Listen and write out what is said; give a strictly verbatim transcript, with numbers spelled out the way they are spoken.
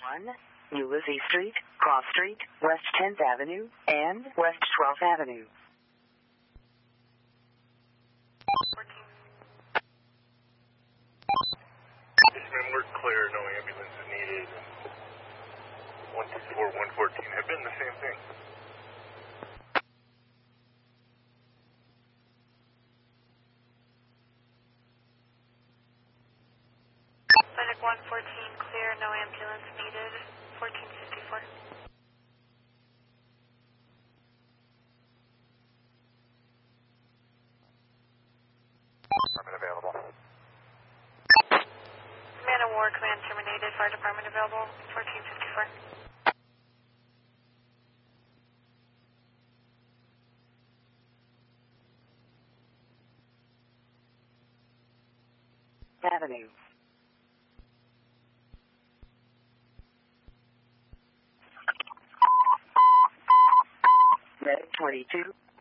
one, Ulysses Street, Cross Street, West tenth Avenue, and West twelfth Avenue. Yes, ma'am, we're clear. No ambulance is needed. one sixty-four, one fourteen have been the same thing. Clinic one fourteen, clear, no ambulance needed, fourteen fifty-four. Department available. Man of War, command terminated, fire department available, fourteen fifty-four. Avenue. Red twenty-two.